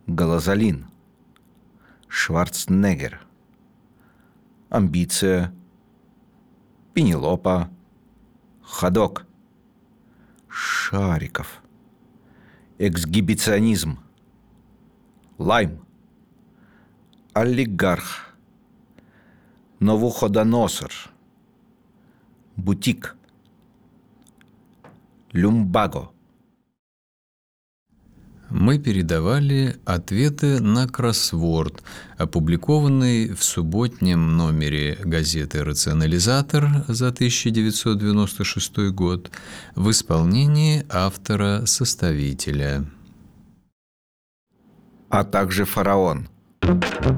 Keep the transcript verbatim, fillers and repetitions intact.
Галазолин, Шварценеггер, Амбиция, Пенелопа, Ходок, Шариков, Эксгибиционизм, Лайм, Олигарх, Навуходоносор, Бутик, Люмбаго. Мы передавали ответы на кроссворд, опубликованный в субботнем номере газеты «Рационализатор» за тысяча девятьсот девяносто шестой год в исполнении автора-составителя. А также фараон.